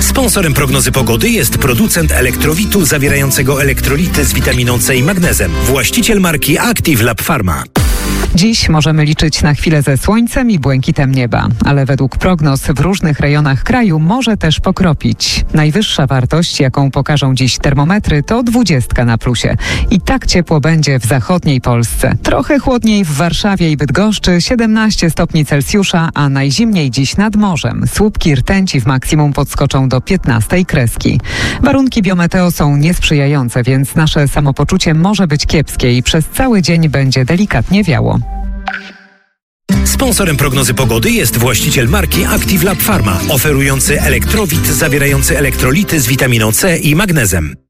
Sponsorem prognozy pogody jest producent elektrowitu zawierającego elektrolity z witaminą C i magnezem. Właściciel marki Active Lab Pharma. Dziś możemy liczyć na chwilę ze słońcem i błękitem nieba, ale według prognoz w różnych rejonach kraju może też pokropić. Najwyższa wartość, jaką pokażą dziś termometry, to 20 na plusie. I tak ciepło będzie w zachodniej Polsce. Trochę chłodniej w Warszawie i Bydgoszczy, 17 stopni Celsjusza, a najzimniej dziś nad morzem. Słupki rtęci w maksimum podskoczą do 15 kreski. Warunki biometeo są niesprzyjające, więc nasze samopoczucie może być kiepskie i przez cały dzień będzie delikatnie wiało. Sponsorem prognozy pogody jest właściciel marki Active Lab Pharma, oferujący elektrowit zawierający elektrolity z witaminą C i magnezem.